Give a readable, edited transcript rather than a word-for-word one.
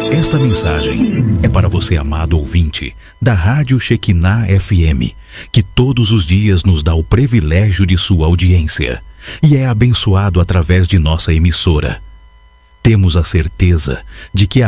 Esta mensagem é para você, amado ouvinte da Rádio Shekinah FM, que todos os dias nos dá o privilégio de sua audiência e é abençoado através de nossa emissora. Temos a certeza de que a